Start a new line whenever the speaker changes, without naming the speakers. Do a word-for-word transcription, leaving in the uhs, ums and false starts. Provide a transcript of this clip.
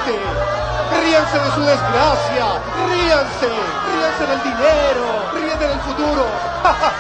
gente. Ríanse de su desgracia. Ríanse. Ríanse del dinero. Ríanse del futuro.